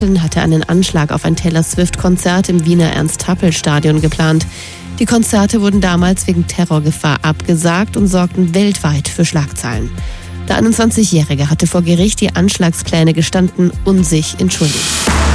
hatte einen Anschlag auf ein Taylor Swift-Konzert im Wiener Ernst-Happel-Stadion geplant. Die Konzerte wurden damals wegen Terrorgefahr abgesagt und sorgten weltweit für Schlagzeilen. Der 21-Jährige hatte vor Gericht die Anschlagspläne gestanden und sich entschuldigt.